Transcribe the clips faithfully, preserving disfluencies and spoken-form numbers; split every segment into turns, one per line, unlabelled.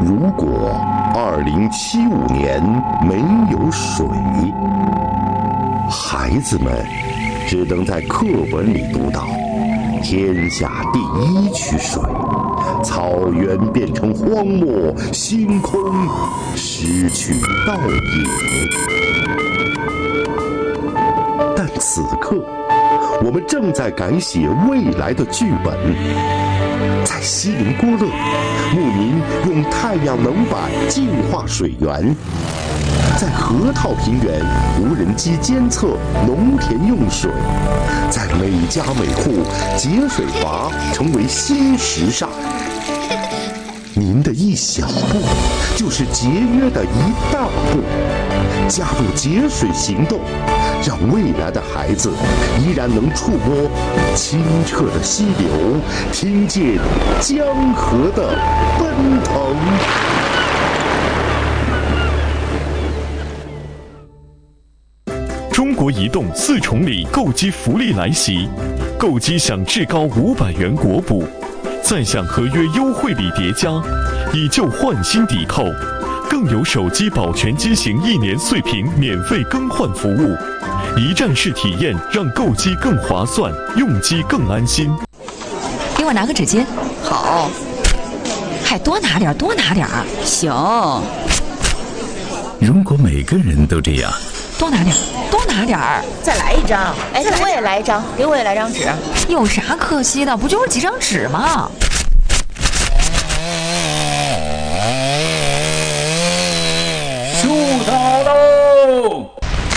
如果二零七五年没有水，孩子们只能在课本里读到天下第一区水，草原变成荒漠，星空失去倒影。但此刻，我们正在改写未来的剧本。在锡林郭勒，牧民用太阳能板净化水源；在河套平原，无人机监测农田用水；在每家每户，节水阀成为新时尚。您的一小步，就是节约的一大步。加入节水行动，让未来的孩子依然能触摸清澈的溪流，听见江河的奔腾。
中国移动四重礼购机福利来袭，购机享至高五百元国补，再享合约优惠礼叠加，以旧换新抵扣，更有手机保全机型一年碎屏免费更换服务，一站式体验让购机更划算，用机更安心。
给我拿个纸巾。
好，
还多拿点，多拿点。
行。
如果每个人都这样，
多拿点，多拿点儿。
再来一张。哎，给我也来一张，给我也来张纸。
有啥可惜的？不就是几张纸吗？
出逃喽！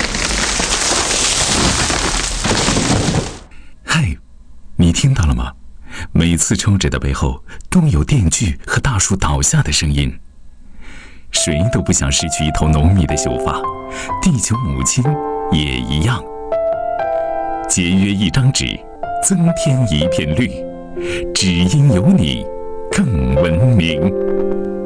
嗨，你听到了吗？每次抽纸的背后都有电锯和大树倒下的声音。谁都不想失去一头浓密的秀发，地球母亲也一样。节约一张纸，增添一片绿，只因有你更文明。